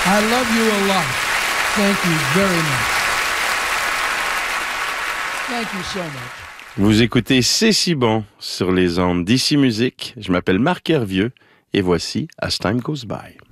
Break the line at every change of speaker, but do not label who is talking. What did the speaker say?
I love you a lot. Thank you very much. Thank you so much.
Vous écoutez C'est si bon sur les ondes d'Ici Musique. Je m'appelle Marc Hervieux et voici As Time Goes By.